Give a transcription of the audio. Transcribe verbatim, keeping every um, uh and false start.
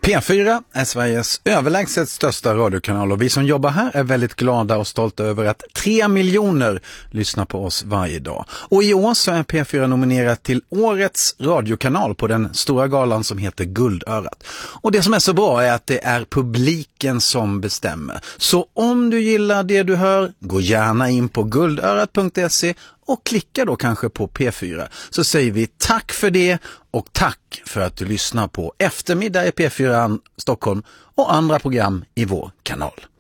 P fyra är Sveriges överlägset största radiokanal och vi som jobbar här är väldigt glada och stolta över att tre miljoner lyssnar på oss varje dag. Och i år så är P fyra nominerat till årets radiokanal på den stora galan som heter Guldörat. Och det som är så bra är att det är publiken som bestämmer. Så om du gillar det du hör, gå gärna in på guldörat punkt se och klicka då kanske på P fyra. Så säger vi tack för det och tack för att du lyssnar på Eftermiddag i P fyra Stockholm och andra program i vår kanal.